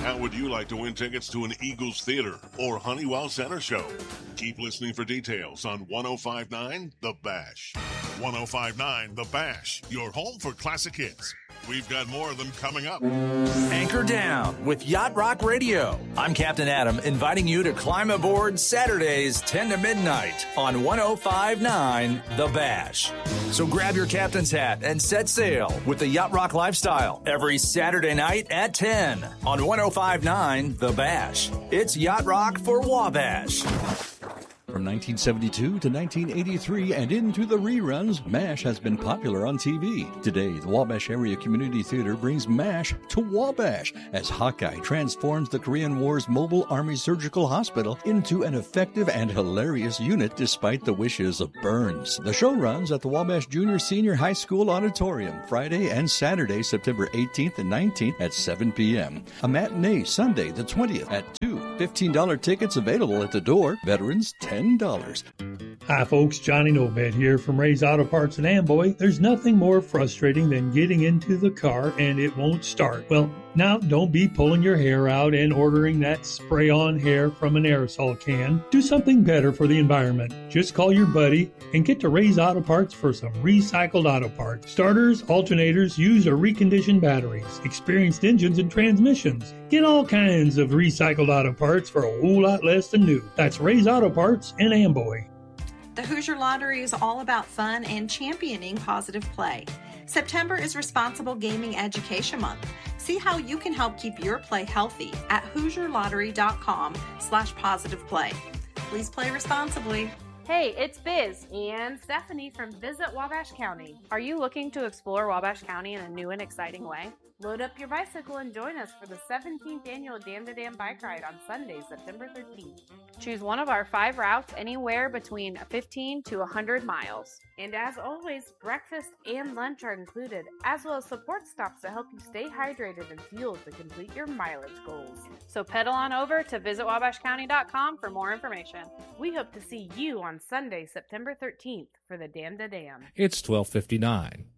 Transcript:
How would you like to win tickets to an Eagles Theater or Honeywell Center show? Keep listening for details on 105.9 The Bash. 105.9 The Bash, your home for classic hits. We've got more of them coming up. Anchor Down with Yacht Rock Radio. I'm Captain Adam, inviting you to climb aboard Saturdays 10 to midnight on 105.9 The Bash. So grab your captain's hat and set sail with the Yacht Rock lifestyle every Saturday night at 10 on 105.9 The Bash. It's Yacht Rock for Wabash. From 1972 to 1983 and into the reruns, MASH has been popular on TV. Today, the Wabash Area Community Theater brings MASH to Wabash as Hawkeye transforms the Korean War's Mobile Army Surgical Hospital into an effective and hilarious unit despite the wishes of Burns. The show runs at the Wabash Junior Senior High School Auditorium Friday and Saturday, September 18th and 19th at 7 p.m. A matinee Sunday, the 20th at 2. $15 tickets available at the door. Veterans, $10. Hi folks, Johnny Noved here from Ray's Auto Parts in Amboy. There's nothing more frustrating than getting into the car and it won't start. Well, now don't be pulling your hair out and ordering that spray-on hair from an aerosol can. Do something better for the environment. Just call your buddy and get to Ray's Auto Parts for some recycled auto parts. Starters, alternators, used or reconditioned batteries, experienced engines and transmissions. Get all kinds of recycled auto parts for a whole lot less than new. That's Ray's Auto Parts in Amboy. The Hoosier Lottery is all about fun and championing positive play. September is Responsible Gaming Education Month. See how you can help keep your play healthy at HoosierLottery.com/positiveplay. Please play responsibly. Hey, it's Biz and Stephanie from Visit Wabash County. Are you looking to explore Wabash County in a new and exciting way? Load up your bicycle and join us for the 17th annual Dam to Dam Bike Ride on Sunday, September 13th. Choose one of our 5 routes anywhere between 15 to 100 miles. And as always, breakfast and lunch are included, as well as support stops to help you stay hydrated and fueled to complete your mileage goals. So pedal on over to visitwabashcounty.com for more information. We hope to see you on Sunday, September 13th for the Dam to Dam. It's 12:59.